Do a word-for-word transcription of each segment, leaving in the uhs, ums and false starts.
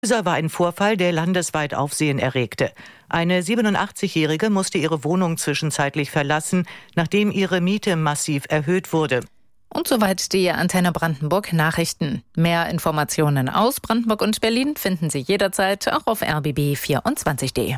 User war ein Vorfall, der landesweit Aufsehen erregte. Eine siebenundachtzigjährige musste ihre Wohnung zwischenzeitlich verlassen, nachdem ihre Miete massiv erhöht wurde. Und soweit die Antenne Brandenburg Nachrichten. Mehr Informationen aus Brandenburg und Berlin finden Sie jederzeit auch auf r b b vierundzwanzig punkt d.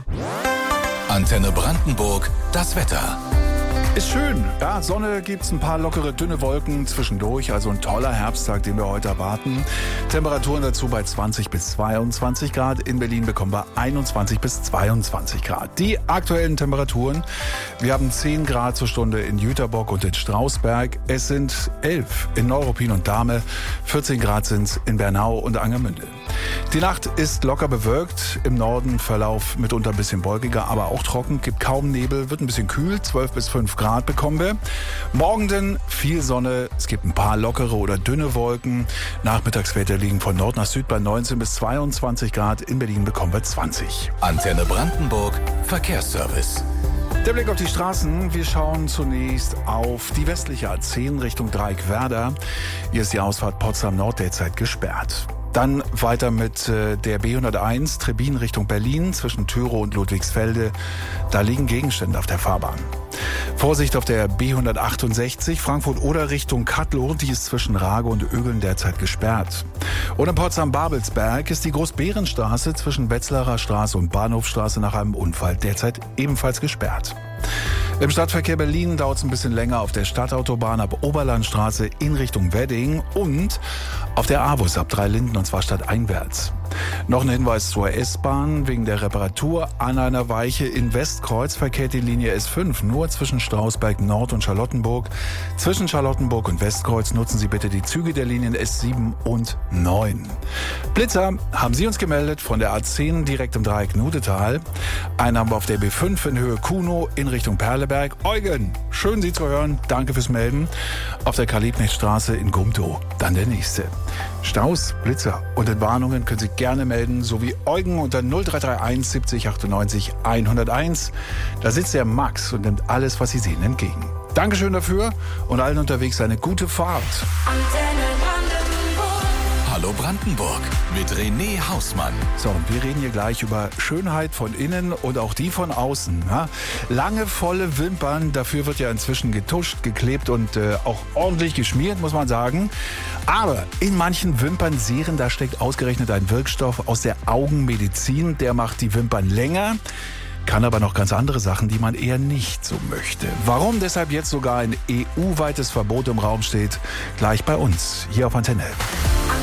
Antenne Brandenburg, das Wetter. Ist schön. Ja, Sonne gibt's, ein paar lockere, dünne Wolken zwischendurch. Also ein toller Herbsttag, den wir heute erwarten. Temperaturen dazu bei zwanzig bis zweiundzwanzig Grad. In Berlin bekommen wir einundzwanzig bis zweiundzwanzig Grad. Die aktuellen Temperaturen. Wir haben zehn Grad zur Stunde in Jüterbock und in Strausberg. Es sind elf in Neuruppin und Dahme. vierzehn Grad sind's in Bernau und Angermünde. Die Nacht ist locker bewölkt. Im Norden Verlauf mitunter ein bisschen wolkiger, aber auch trocken. Gibt kaum Nebel, wird ein bisschen kühl. zwölf bis fünf Grad bekommen wir. Morgen dann viel Sonne. Es gibt ein paar lockere oder dünne Wolken. Nachmittagswerte liegen von Nord nach Süd bei neunzehn bis zweiundzwanzig Grad. In Berlin bekommen wir zwanzig. Antenne Brandenburg, Verkehrsservice. Der Blick auf die Straßen. Wir schauen zunächst auf die westliche A zehn Richtung Dreieck-Werder. Hier ist die Ausfahrt Potsdam Nord derzeit gesperrt. Dann weiter mit äh, der B hunderteins, Trebin Richtung Berlin, zwischen Thürow und Ludwigsfelde. Da liegen Gegenstände auf der Fahrbahn. Vorsicht auf der B hundertachtundsechzig, Frankfurt-Oder Richtung Kattlow, die ist zwischen Rage und Ögeln derzeit gesperrt. Und in Potsdam-Babelsberg ist die Groß-Behren-Straße zwischen Wetzlarer Straße und Bahnhofstraße nach einem Unfall derzeit ebenfalls gesperrt. Im Stadtverkehr Berlin dauert es ein bisschen länger auf der Stadtautobahn ab Oberlandstraße in Richtung Wedding und auf der A-Bus ab Dreilinden und zwar stadteinwärts. Noch ein Hinweis zur S-Bahn. Wegen der Reparatur an einer Weiche in Westkreuz verkehrt die Linie S fünf nur zwischen Strausberg Nord und Charlottenburg. Zwischen Charlottenburg und Westkreuz nutzen Sie bitte die Züge der Linien S sieben und neun. Blitzer haben Sie uns gemeldet von der A zehn direkt im Dreieck Nudetal. Einen haben wir auf der B fünf in Höhe Kuno in Richtung Perleberg. Eugen, schön Sie zu hören. Danke fürs Melden. Auf der Karl-Liebknecht-Straße in Gumtow. Dann der nächste. Staus, Blitzer und Entwarnungen können Sie gerne melden, sowie Eugen unter null drei drei eins siebzig achtundneunzig hunderteins. Da sitzt der Max und nimmt alles, was Sie sehen, entgegen. Dankeschön dafür und allen unterwegs eine gute Fahrt. Antenne Brandenburg. Hallo Brandenburg mit René Hausmann. So, und wir reden hier gleich über Schönheit von innen und auch die von außen. Ja? Lange, volle Wimpern, dafür wird ja inzwischen getuscht, geklebt und äh, auch ordentlich geschmiert, muss man sagen. Aber in manchen Wimpernserien, da steckt ausgerechnet ein Wirkstoff aus der Augenmedizin, der macht die Wimpern länger, kann aber noch ganz andere Sachen, die man eher nicht so möchte. Warum deshalb jetzt sogar ein E U-weites Verbot im Raum steht, gleich bei uns, hier auf Antenne.